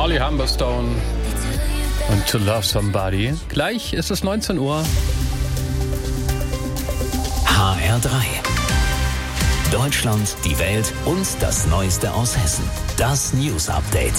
Molly Humberstone und To Love Somebody. Gleich ist es 19 Uhr. HR3. Deutschland, die Welt und das Neueste aus Hessen. Das News Update.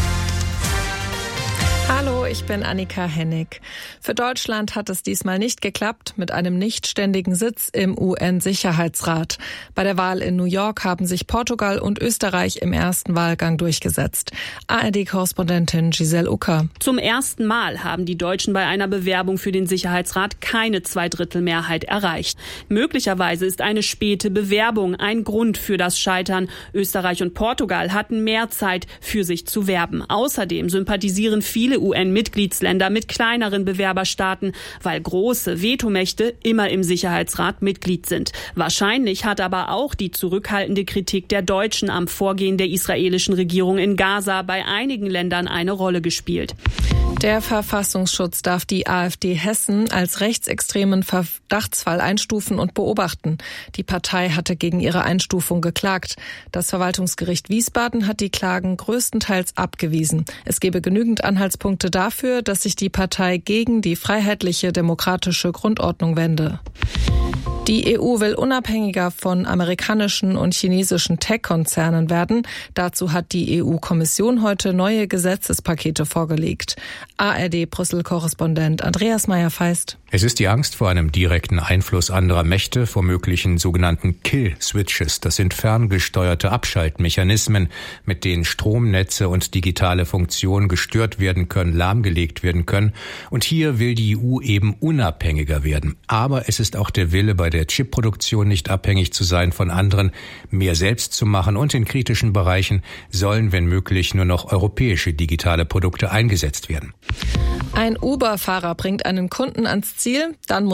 Hallo, ich bin Annika Hennig. Für Deutschland hat es diesmal nicht geklappt mit einem nichtständigen Sitz im UN-Sicherheitsrat. Bei der Wahl in New York haben sich Portugal und Österreich im ersten Wahlgang durchgesetzt. ARD-Korrespondentin Giselle Ucker. Zum ersten Mal haben die Deutschen bei einer Bewerbung für den Sicherheitsrat keine Zweidrittelmehrheit erreicht. Möglicherweise ist eine späte Bewerbung ein Grund für das Scheitern. Österreich und Portugal hatten mehr Zeit, für sich zu werben. Außerdem sympathisieren viele UN-Mitgliedsländer mit kleineren Bewerberstaaten, weil große Vetomächte immer im Sicherheitsrat Mitglied sind. Wahrscheinlich hat aber auch die zurückhaltende Kritik der Deutschen am Vorgehen der israelischen Regierung in Gaza bei einigen Ländern eine Rolle gespielt. Der Verfassungsschutz darf die AfD Hessen als rechtsextremen Verdachtsfall einstufen und beobachten. Die Partei hatte gegen ihre Einstufung geklagt. Das Verwaltungsgericht Wiesbaden hat die Klagen größtenteils abgewiesen. Es gebe genügend Anhaltspunkte dafür, dass sich die Partei gegen die freiheitliche demokratische Grundordnung wende. Die EU will unabhängiger von amerikanischen und chinesischen Tech-Konzernen werden. Dazu hat die EU-Kommission heute neue Gesetzespakete vorgelegt. ARD-Brüssel-Korrespondent Andreas Meyer-Feist. Es ist die Angst vor einem direkten Einfluss anderer Mächte, vor möglichen sogenannten Kill-Switches. Das sind ferngesteuerte Abschaltmechanismen, mit denen Stromnetze und digitale Funktionen gestört werden können, lahmgelegt werden können. Und hier will die EU eben unabhängiger werden. Aber es ist auch der Wille, bei der Chipproduktion nicht abhängig zu sein von anderen, mehr selbst zu machen, und in kritischen Bereichen sollen, wenn möglich, nur noch europäische digitale Produkte eingesetzt werden. Ein Uber-Fahrer bringt einen Kunden ans Ziel, dann